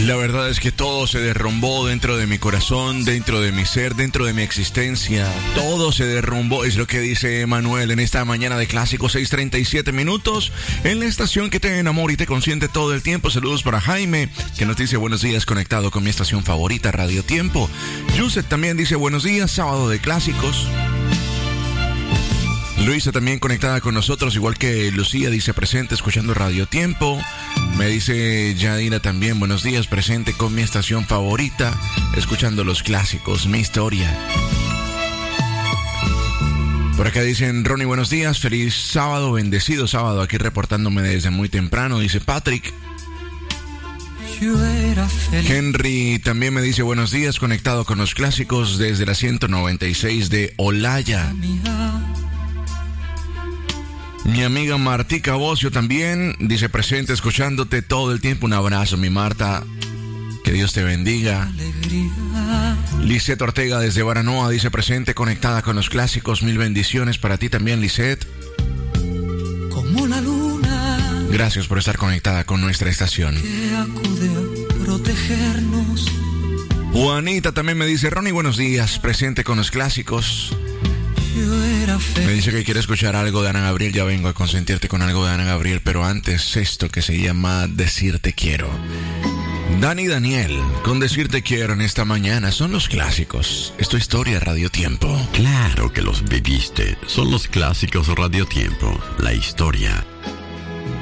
La verdad es que todo se derrumbó dentro de mi corazón, dentro de mi ser, dentro de mi existencia. Todo se derrumbó, es lo que dice Manuel en esta mañana de Clásico, 6:37 minutos, en la estación que te enamora y te consiente todo el tiempo. Saludos para Jaime, que nos dice buenos días, conectado con mi estación favorita, Radio Tiempo. Yusef también dice buenos días, sábado de Clásicos. Luisa también conectada con nosotros, igual que Lucía, dice presente escuchando Radio Tiempo. Me dice Yadira también, buenos días, presente con mi estación favorita, escuchando los clásicos, mi historia. Por acá dicen, Ronnie, buenos días, feliz sábado, bendecido sábado, aquí reportándome desde muy temprano, dice Patrick. Henry también me dice buenos días, conectado con los clásicos desde la 196 de Olaya. Mi amiga Martica Bocio también dice presente, escuchándote todo el tiempo. Un abrazo, mi Marta. Que Dios te bendiga. Lisette Ortega desde Baranoa dice presente, conectada con los clásicos. Mil bendiciones para ti también, Lisette. Como la luna. Gracias por estar conectada con nuestra estación. Que acude a protegernos. Juanita también me dice, Ronnie, buenos días, presente con los clásicos. Me dice que quiere escuchar algo de Ana Gabriel. Ya vengo a consentirte con algo de Ana Gabriel, pero antes esto que se llama Decirte Quiero. Dani Daniel, con Decirte Quiero en esta mañana, son los clásicos. Es tu historia, Radio Tiempo. Claro que los viviste. Son los clásicos Radio Tiempo. La historia